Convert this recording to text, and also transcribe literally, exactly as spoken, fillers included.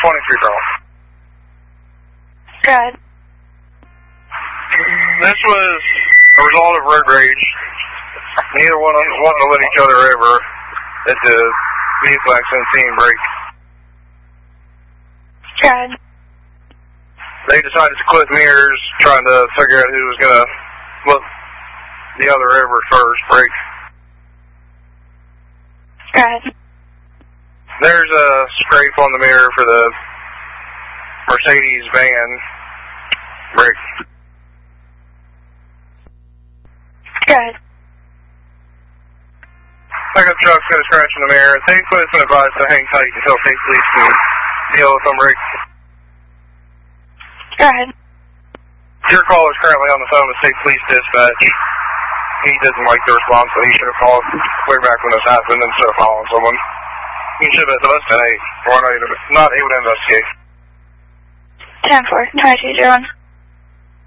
twenty-three call. Go ahead. This was a result of road rage. Neither one of them wanted to let each other over at the vehicle accident scene break. Go ahead. They decided to clip mirrors, trying to figure out who was going to look the other over first break. Go ahead. There's a scrape on the mirror for the Mercedes van break. Go ahead. Pickup truck's got a scratch in the mirror. Thankfully, it's been advised to hang tight until state police can deal with them break. Go ahead. Your call is currently on the phone with state police dispatch. He doesn't like the response, so he should have called way back when this happened instead of following someone. He should have been less than eight. We're not, even, not able to investigate. ten four, twenty-two zero one.